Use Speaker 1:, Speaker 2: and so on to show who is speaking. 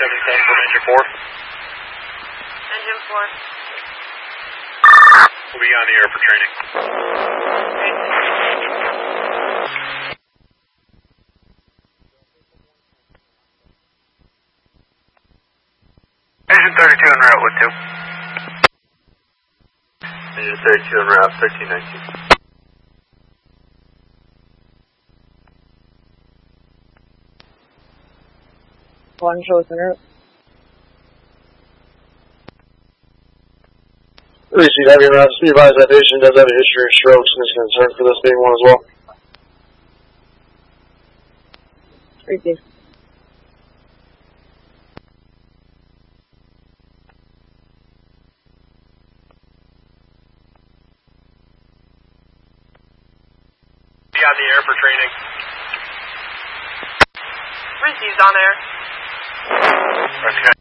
Speaker 1: 710 from engine 4.
Speaker 2: Engine 4.
Speaker 1: We'll be on the air for training. Engine 32 en route with 2.
Speaker 3: Engine 32 en route, 1319.
Speaker 4: One shows en route.
Speaker 5: Receive heavy routes. Be advised that patient does have a history of strokes and is concerned for this being one as well.
Speaker 4: Receive.
Speaker 1: Be on the air for training.
Speaker 2: Received on air.
Speaker 1: Okay.